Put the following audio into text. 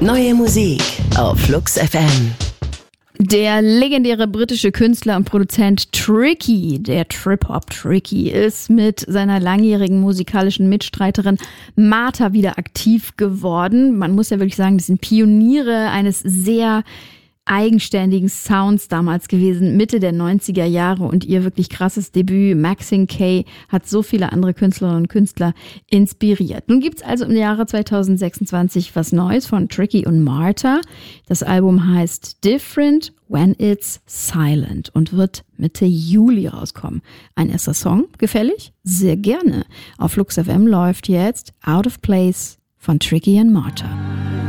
Neue Musik auf Flux FM. Der legendäre britische Künstler und Produzent Tricky, der Trip-Hop Tricky, ist mit seiner langjährigen musikalischen Mitstreiterin Martha wieder aktiv geworden. Man muss ja wirklich sagen, das sind Pioniere eines sehr eigenständigen Sounds damals gewesen, Mitte der 90er Jahre, und ihr wirklich krasses Debüt Maxine K hat so viele andere Künstlerinnen und Künstler inspiriert. Nun gibt's also im Jahre 2026 was Neues von Tricky und Martha. Das Album heißt Different When It's Silent und wird Mitte Juli rauskommen. Ein erster Song, gefällig? Sehr gerne. Auf Flux FM läuft jetzt Out of Place von Tricky und Martha.